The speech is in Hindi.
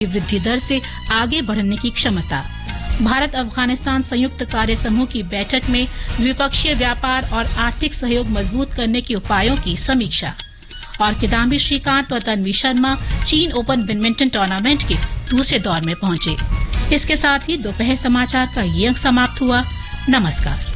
वृद्धि दर से आगे बढ़ने की क्षमता। भारत अफगानिस्तान संयुक्त कार्य समूह की बैठक में द्विपक्षीय व्यापार और आर्थिक सहयोग मजबूत करने के उपायों की समीक्षा। और किदाम्बी श्रीकांत और तन्वी शर्मा चीन ओपन बैडमिंटन टूर्नामेंट के दूसरे दौर में पहुंचे। इसके साथ ही दोपहर समाचार का ये अंक समाप्त हुआ। नमस्कार।